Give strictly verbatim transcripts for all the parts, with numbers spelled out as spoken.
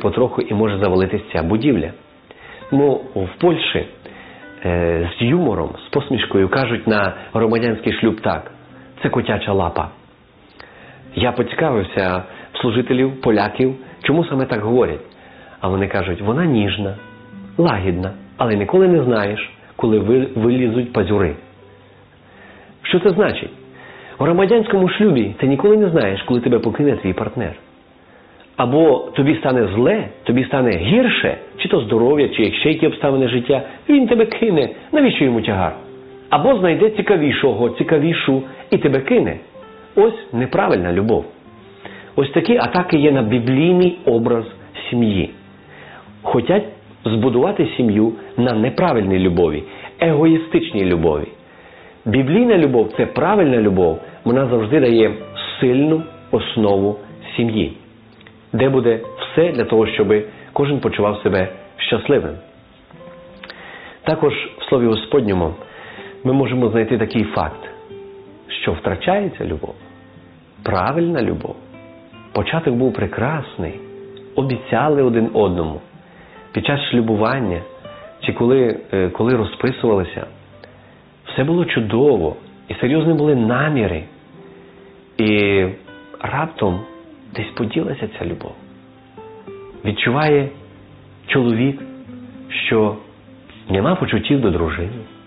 потроху і може завалитися ця будівля. Тому в Польщі е, з юмором, з посмішкою кажуть на громадянський шлюб так: це котяча лапа. Я поцікавився в служителів, поляків, чому саме так говорять. А вони кажуть, вона ніжна, лагідна, але ніколи не знаєш, коли вилізуть пазюри. Що це значить? У громадянському шлюбі ти ніколи не знаєш, коли тебе покине твій партнер. Або тобі стане зле, тобі стане гірше, чи то здоров'я, чи ще які обставини життя, він тебе кине, навіщо йому тягар? Або знайде цікавішого, цікавішу і тебе кине. Ось неправильна любов. Ось такі атаки є на біблійний образ сім'ї. Хотять збудувати сім'ю на неправильній любові, егоїстичній любові. Біблійна любов – це правильна любов, вона завжди дає сильну основу сім'ї, де буде все для того, щоб кожен почував себе щасливим. Також в Слові Господньому ми можемо знайти такий факт, що втрачається любов, правильна любов. Початок був прекрасний, обіцяли один одному. Під час шлюбування, чи коли, коли розписувалися, все було чудово, і серйозні були наміри. І раптом десь поділася ця любов. Відчуває чоловік, що нема почуттів до дружини.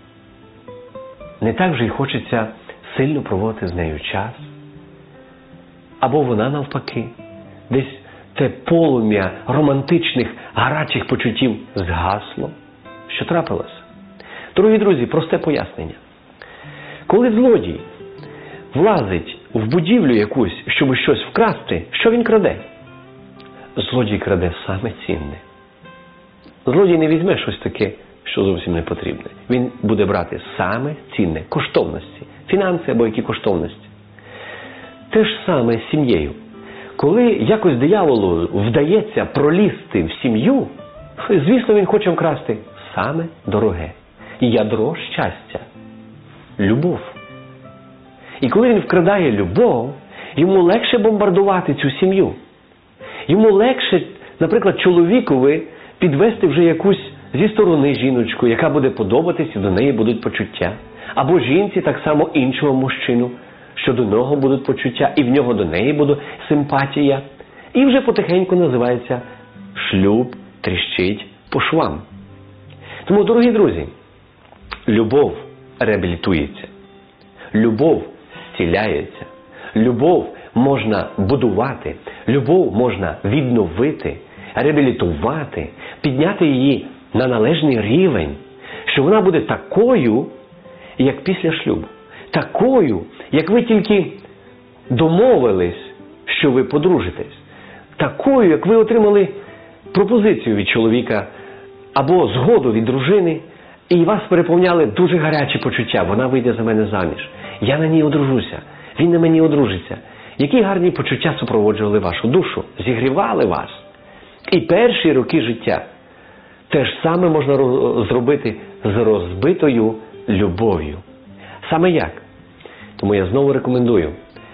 Не так вже й хочеться сильно проводити з нею час. Або вона навпаки. Десь те полум'я романтичних, гарячих почуттів згасло. Що трапилося? Дорогі друзі, просте пояснення. Коли злодій влазить в будівлю якусь, щоб щось вкрасти, що він краде? Злодій краде саме цінне. Злодій не візьме щось таке, що зовсім не потрібне. Він буде брати саме цінне, коштовності, фінанси або які коштовності. Те ж саме з сім'єю. Коли якось дияволу вдається пролізти в сім'ю, звісно, він хоче вкрасти саме дороге. Ядро щастя. Любов. І коли він вкрадає любов, йому легше бомбардувати цю сім'ю. Йому легше, наприклад, чоловікові підвести вже якусь зі сторони жіночку, яка буде подобатись, і до неї будуть почуття. Або жінці так само іншого мужчину, що до нього будуть почуття, і в нього до неї буде симпатія. І вже потихеньку називається шлюб тріщить по швам. Тому, дорогі друзі, любов реабілітується. Любов зціляється. Любов можна будувати. Любов можна відновити, реабілітувати, підняти її на належний рівень, що вона буде такою, як після шлюбу. Такою, як ви тільки домовились, що ви подружитесь. Такою, як ви отримали пропозицію від чоловіка або згоду від дружини, і вас переповняли дуже гарячі почуття. Вона вийде за мене заміж. Я на ній одружуся. Він на мені одружиться. Які гарні почуття супроводжували вашу душу, зігрівали вас. І перші роки життя те ж саме можна зробити з розбитою любов'ю. Саме як? Тому я знову рекомендую.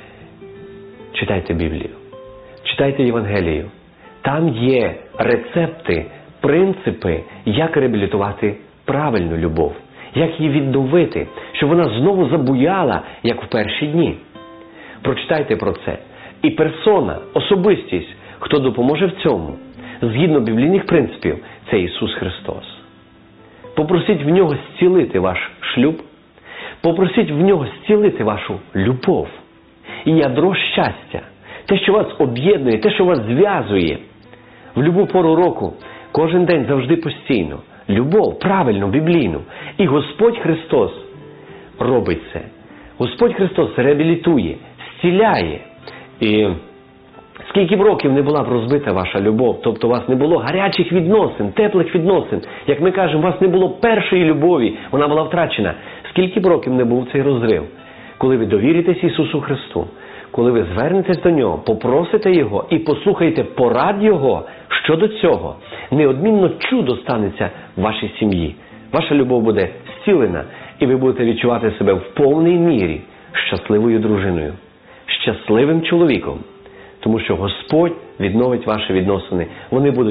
Читайте Біблію. Читайте Євангелію. Там є рецепти, принципи, як реабілітувати правильну любов. Як її відновити, щоб вона знову забуяла, як в перші дні. Прочитайте про це. І персона, особистість, хто допоможе в цьому, згідно біблійних принципів, це Ісус Христос. Попросіть в Нього зцілити ваш шлюб. Попросіть в Нього зцілити вашу любов. І ядро щастя. Те, що вас об'єднує, те, що вас зв'язує. В любу пору року, кожен день, завжди постійно. Любов, правильну, біблійну. І Господь Христос робить це. Господь Христос реабілітує, зціляє. І скільки б років не була б розбита ваша любов, тобто у вас не було гарячих відносин, теплих відносин, як ми кажемо, у вас не було першої любові, вона була втрачена. Скільки б років не був цей розрив, коли ви довіритесь Ісусу Христу, коли ви звернетесь до Нього, попросите Його і послухаєте порад Його щодо цього, неодмінно чудо станеться в вашій сім'ї. Ваша любов буде зцілена, і ви будете відчувати себе в повній мірі щасливою дружиною, щасливим чоловіком. Тому що Господь відновить ваші відносини. Вони будуть